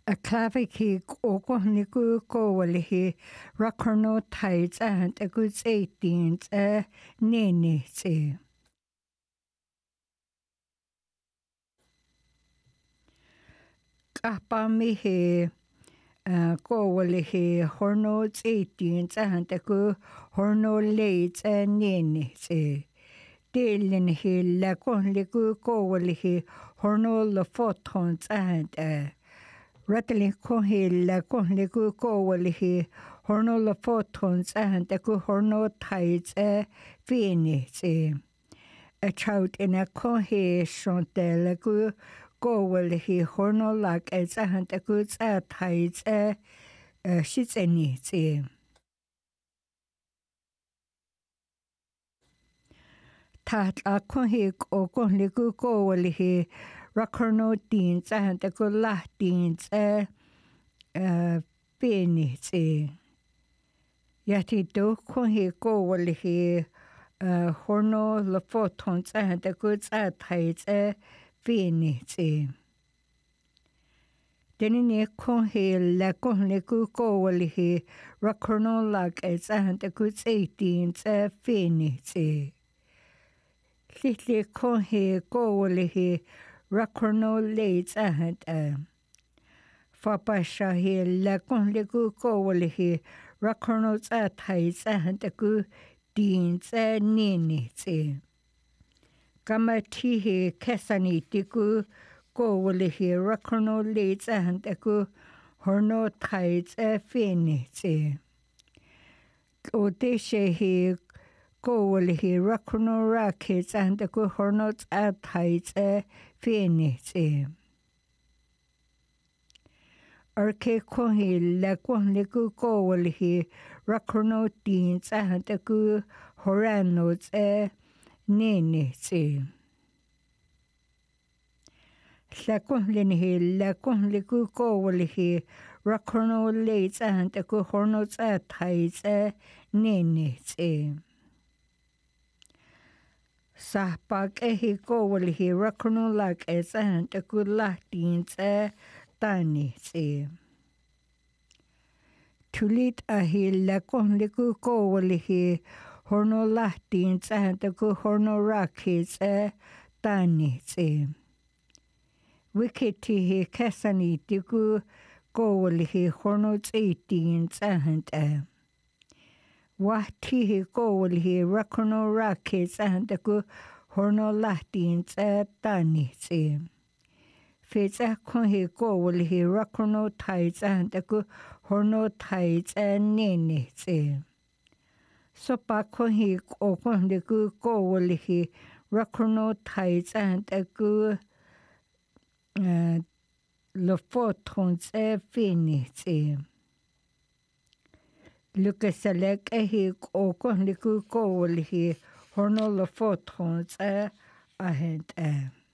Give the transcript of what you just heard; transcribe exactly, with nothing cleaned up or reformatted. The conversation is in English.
a claviki oko niku kowalihi rakorno tides and a good eighteens a nene se. Kapamihi kowalihi horno eighteens and a good horno late a nene se. Delen hi lakon liku kowalihi horno la photons and a Rattling cohil la conligu kowalihi horno la photons and a good horno tides a phoenix. A child in a cohe shontel a good kowalihi horno lag as a hand a good tides a shits any. Tat a cohic or conligu kowalihi Rakorno deans and a good Latins a pennies. Yet he do cohe kowalihi horno la photons and a good tides a pennies. Then in a cohe la conligu kowalihi Rakorno lag as and a good eighteens a pennies. Little cohe kowalihi Rakorno leads ahead a Fapashahi la conligu kowalihi Rakorno's at hides ahead a good deans a ninits. Gamatihi kesani tiku kowalihi Rakorno leads ahead a good horno tides a finits. Odeshehi kowalihi Rakorno rackets and a good hornots at hides a Phoenix. Arke cohi la conligu kowalihi Rakorno deans and a good horanots a nenes. La conlinihi la conligu kowalihi Rakorno lates and a good hornots at hides a nenes. Sahpak ehi kowalihi Rakorno lag as and a good Latins a tani se. Tulit ahi la conligu kowalihi horno Latins and a good horno rakis a tani se. Wikitihi kasani tigu kowalihi horno eighteens and a. Wahtihi kowalihi Rakorno rakis and a good horno Latins a tani se. Fitza cohi kowalihi Rakorno tides and a good horno tides a nene se. Sopa cohi okonligu kowalihi Rakorno tides and a good la photons a finits. Lukasalek ehi okonligu kowalihi horno la photons a ahead a.